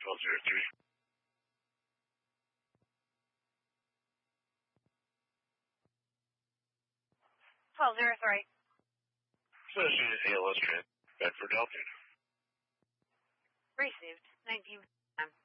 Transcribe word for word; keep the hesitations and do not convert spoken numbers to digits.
twelve zero three. twelve zero three. Associated A L S Trans, Bedford, Delta. Received. nineteen.